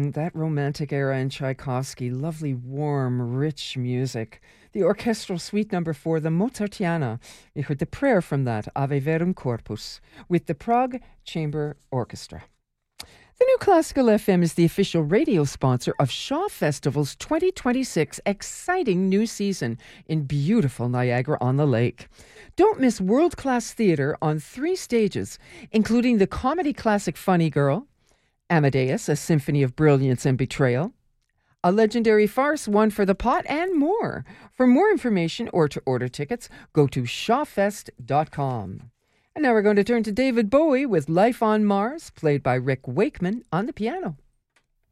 That romantic era in Tchaikovsky, lovely, warm, rich music. The orchestral suite number 4, the Mozartiana. You heard the prayer from that, Ave Verum Corpus, with the Prague Chamber Orchestra. The New Classical FM is the official radio sponsor of Shaw Festival's 2026 exciting new season in beautiful Niagara-on-the-Lake. Don't miss world-class theatre on 3 stages, including the comedy classic Funny Girl, Amadeus, a symphony of brilliance and betrayal, a legendary farce, One for the Pot, and more. For more information or to order tickets, go to shawfest.com. And now we're going to turn to David Bowie with Life on Mars, played by Rick Wakeman on the piano.